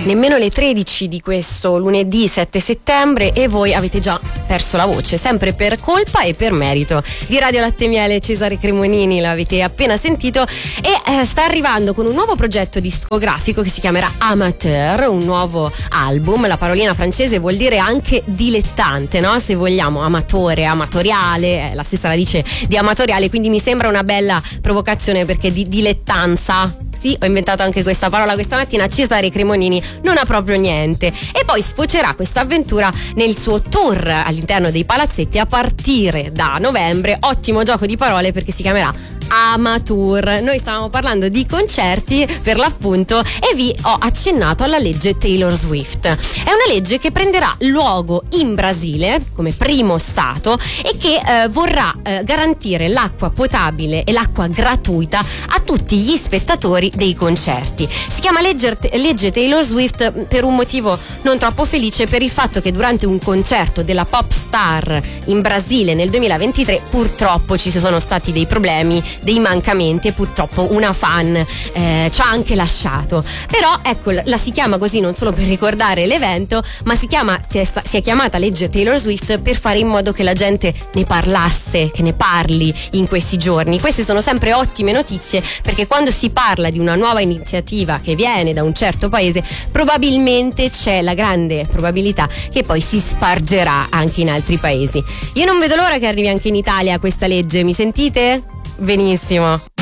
nemmeno le 13 di questo lunedì 7 settembre e voi avete già perso la voce, sempre per colpa e per merito di Radio Latte e Miele. Cesare Cremonini l'avete appena sentito e sta arrivando con un nuovo progetto discografico che si chiamerà Amateur, un nuovo album. La parolina francese vuol dire anche dilettante, no? Se vogliamo, amatore, amatoriale, la stessa radice di amatoriale, quindi mi sembra una bella provocazione, perché di dilettanza, sì, ho inventato anche questa parola questa mattina, Cesare Cremonini non ha proprio niente. E poi sfocerà questa avventura nel suo tour all'interno dei palazzetti a partire da novembre. Ottimo gioco di parole, perché si chiamerà Amateur. Noi stavamo parlando di concerti per l'appunto e vi ho accennato alla legge Taylor Swift. È una legge che prenderà luogo in Brasile come primo stato e che vorrà garantire l'acqua potabile e l'acqua gratuita a tutti gli spettatori dei concerti. Si chiama legge Taylor Swift per un motivo non troppo felice, per il fatto che durante un concerto della pop star in Brasile nel 2023 purtroppo ci sono stati dei problemi, dei mancamenti, e purtroppo una fan ci ha anche lasciato. Però ecco, la si chiama così non solo per ricordare l'evento, ma si è chiamata legge Taylor Swift per fare in modo che la gente ne parlasse, che ne parli in questi giorni. Queste sono sempre ottime notizie, perché quando si parla di una nuova iniziativa che viene da un certo paese, probabilmente c'è la grande probabilità che poi si spargerà anche in altri paesi. Io non vedo l'ora che arrivi anche in Italia questa legge, mi sentite? Benissimo.